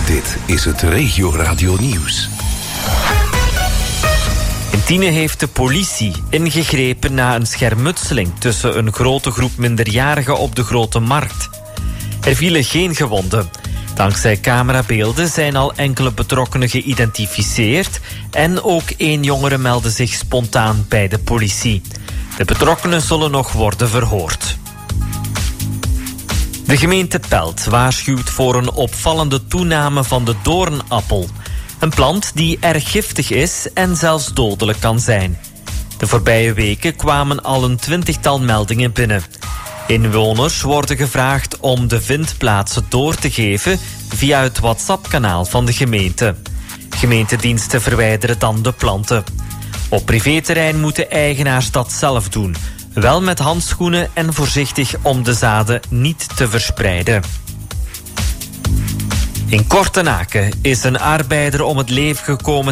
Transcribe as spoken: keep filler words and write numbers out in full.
Dit is het Regio Radio Nieuws. In Tiene heeft de politie ingegrepen na een schermutseling tussen een grote groep minderjarigen op de Grote Markt. Er vielen geen gewonden. Dankzij camerabeelden zijn al enkele betrokkenen geïdentificeerd en ook één jongere meldde zich spontaan bij de politie. De betrokkenen zullen nog worden verhoord. De gemeente Pelt waarschuwt voor een opvallende toename van de doornappel. Een plant die erg giftig is en zelfs dodelijk kan zijn. De voorbije weken kwamen al een twintigtal meldingen binnen. Inwoners worden gevraagd om de vindplaatsen door te geven via het WhatsApp-kanaal van de gemeente. Gemeentediensten verwijderen dan de planten. Op privéterrein moeten eigenaars dat zelf doen. Wel met handschoenen en voorzichtig om de zaden niet te verspreiden. In Kortenaken is een arbeider om het leven gekomen